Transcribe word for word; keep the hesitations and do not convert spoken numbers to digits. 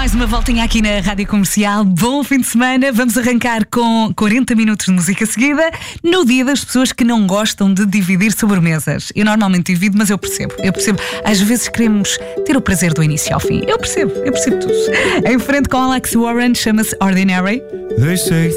Mais uma voltinha aqui na Rádio Comercial. Bom fim de semana. Vamos arrancar com quarenta minutos de música seguida no dia das pessoas que não gostam de dividir sobremesas. Eu normalmente divido, mas eu percebo. Eu percebo. Às vezes queremos ter o prazer do início ao fim. Eu percebo. Eu percebo tudo. Em frente com Alex Warren, chama-se Ordinary. They say